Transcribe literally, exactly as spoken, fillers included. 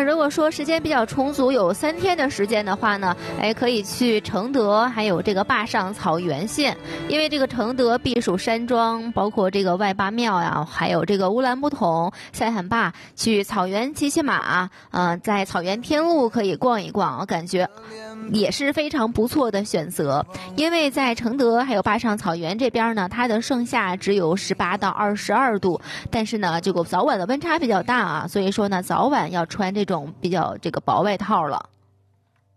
如果说时间比较充足，有三天的时间的话呢，哎，可以去承德，还有这个坝上草原县，因为这个承德避暑山庄，包括这个外八庙呀，还有这个乌兰布统、塞罕坝，去草原骑骑马，嗯、呃，在草原天路可以逛一逛，感觉也是非常不错的选择。因为在承德还有坝上草原这边呢，它的盛夏只有十八到二十二度，但是呢，这个早晚的温差比较大啊，所以说呢，早晚要穿这种比较这个薄外套了。